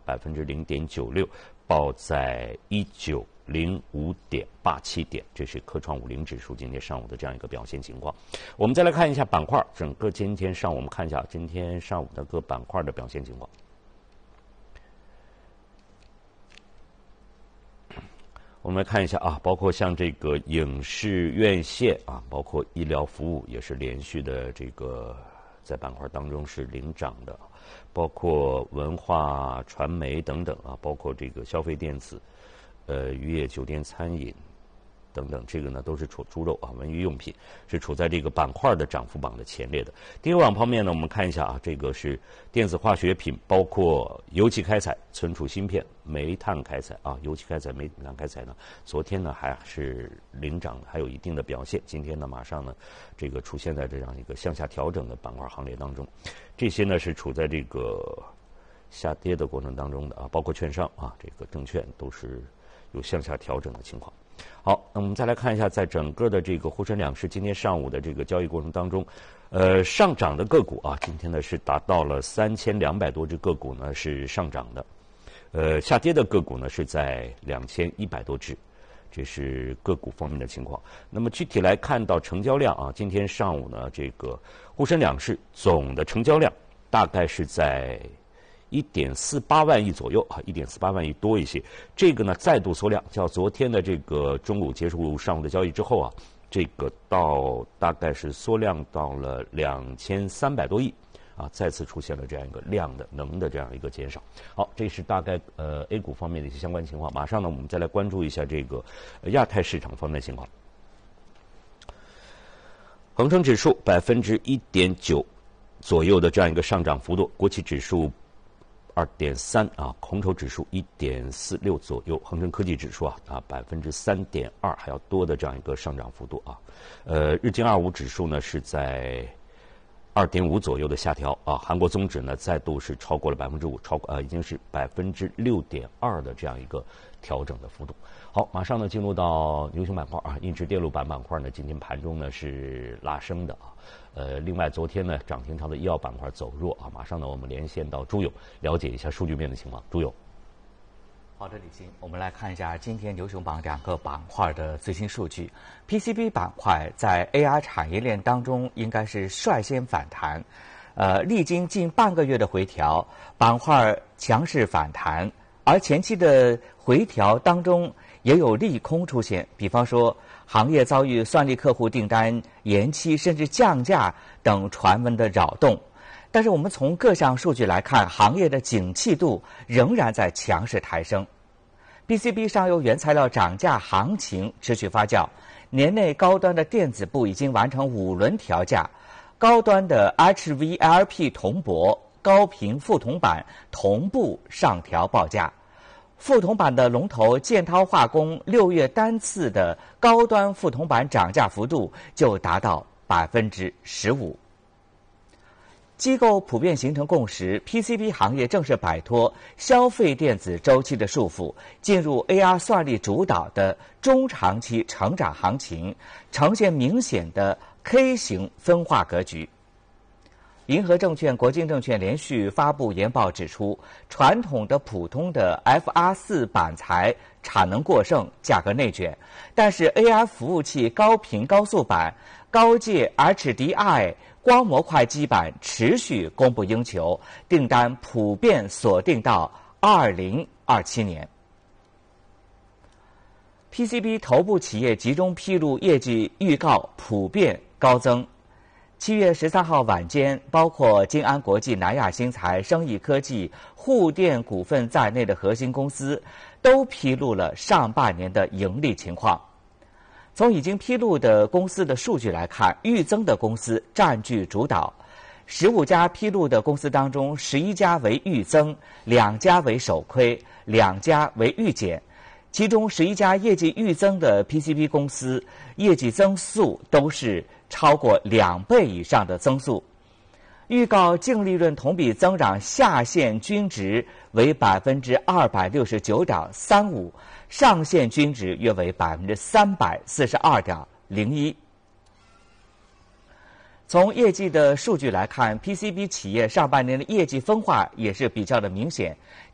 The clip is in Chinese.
0.96%，报在1905.87点，这是科创50指数今天上午的这样一个表现情况。我们再来看一下板块，整个今天上午我们看一下今天上午的各板块的表现情况。我们来看一下啊，包括像这个影视院线啊，包括医疗服务也是连续的这个在板块当中是领涨的，包括文化传媒等等啊，包括这个消费电子、渔业酒店餐饮等等，这个呢都是猪肉啊、文娱用品是处在这个板块的涨幅榜的前列的。第二榜方面呢，我们看一下啊，这个是电子化学品，包括油气开采、存储芯片、煤炭开采啊，油气开采、煤炭开采呢，昨天呢还是领涨的，还有一定的表现。今天呢，马上呢，这个出现在这样一个向下调整的板块行列当中，这些呢是处在这个下跌的过程当中的啊，包括券商啊，这个证券都是有向下调整的情况。好，那我们再来看一下，在整个的这个沪深两市今天上午的这个交易过程当中，上涨的个股啊，今天呢是达到了3200多只个股呢是上涨的，下跌的个股呢是在2100多只，这是个股方面的情况。那么具体来看到成交量啊，今天上午呢，这个沪深两市总的成交量大概是在1.48万亿左右啊，1.48万亿多一些。这个呢再度缩量，较昨天的这个中午结束上午的交易之后啊，这个到大概是缩量到了2300多亿啊，再次出现了这样一个量的能的这样一个减少。好，这是大概A 股方面的一些相关情况。马上呢，我们再来关注一下这个亚太市场方面的情况。恒生指数1.9%左右的这样一个上涨幅度，国企指数2.3%啊，红筹指数1.46%左右，恒生科技指数3.2%还要多的这样一个上涨幅度啊。日经25指数呢是在2.5%左右的下调啊。韩国综指呢再度是超过了5%，已经是6.2%的这样一个调整的幅度。好，马上呢进入到牛熊板块啊，硬质电路板板块呢今天盘中呢是拉升的啊。另外昨天呢涨停潮的医药板块走弱啊，马上呢我们连线到朱勇了解一下数据面的情况。朱勇， 好的，李欣，我们来看一下今天牛熊榜2个板块的最新数据。PCB 板块在 AI 产业链当中应该是率先反弹，历经近半个月的回调，板块强势反弹，而前期的回调当中也有利空出现，比方说行业遭遇算力客户订单延期甚至降价等传闻的扰动。但是我们从各项数据来看，行业的景气度仍然在强势抬升。PCB 上游原材料涨价行情持续发酵，年内高端的电子部已经完成5轮调价，高端的 HVLP 铜箔、高频副铜板同步上调报价。副铜板的龙头建滔化工6月单次的高端副铜板涨价幅度就达到15%。机构普遍形成共识 ，PCB 行业正式摆脱消费电子周期的束缚，进入 AR 算力主导的中长期成长行情，呈现明显的 K 型分化格局。银河证券、国金证券连续发布研报指出，传统的普通的 FR4 板材产能过剩，价格内卷，但是 AI 服务器高频高速板、高阶 HDI 光模块基板持续供不应求，订单普遍锁定到2027年。PCB 头部企业集中披露业绩预告普遍高增。7月13号晚间，包括金安国际、南亚新材、生意科技、沪电股份在内的核心公司都披露了上半年的盈利情况。从已经披露的公司的数据来看，预增的公司占据主导。15家披露的公司当中，11家为预增，2家为首亏，2家为预减。其中11家业绩预增的 PCB 公司，业绩增速都是超过2倍以上的增速。预告净利润同比增长下限均值为269.35%，上限均值约为342.01%。从业绩的数据来看 ，PCB 企业上半年的业绩分化也是比较的明显。